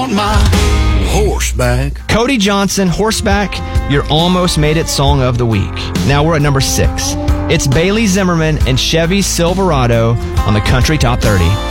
My horseback. Cody Johnson, Horseback, your almost made it song of the week. Now we're at number 6. It's Bailey Zimmerman and Chevy Silverado on the Country Top 30.